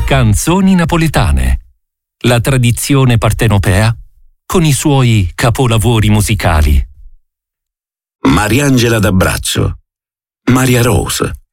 Canzoni napoletane. La tradizione partenopea con i suoi capolavori musicali. Mariangela d'Abbraccio, Maria Rose,